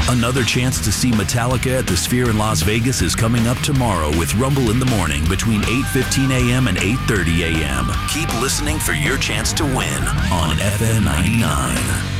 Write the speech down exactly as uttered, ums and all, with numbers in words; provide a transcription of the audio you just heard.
Another chance to see Metallica at the Sphere in Las Vegas is coming up tomorrow with Rumble in the Morning between eight fifteen a.m. and eight thirty a.m. Keep listening for your chance to win on F M ninety-nine.